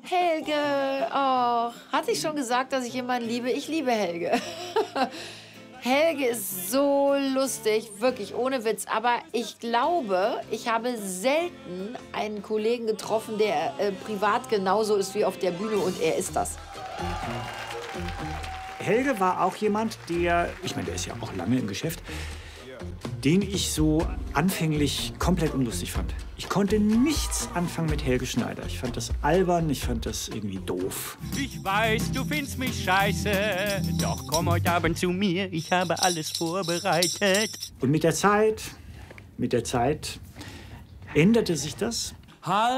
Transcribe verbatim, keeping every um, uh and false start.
Helge, oh, hatte ich schon gesagt, dass ich jemanden liebe? Ich liebe Helge. Helge ist so lustig, wirklich ohne Witz. Aber ich glaube, ich habe selten einen Kollegen getroffen, der äh, privat genauso ist wie auf der Bühne. Und er ist das. Helge war auch jemand, der, ich meine, der ist ja auch lange im Geschäft, den ich so anfänglich komplett unlustig fand. Ich konnte nichts anfangen mit Helge Schneider. Ich fand das albern, ich fand das irgendwie doof. Ich weiß, du findest mich scheiße, doch komm heute Abend zu mir, ich habe alles vorbereitet. Und mit der Zeit, mit der Zeit änderte sich das.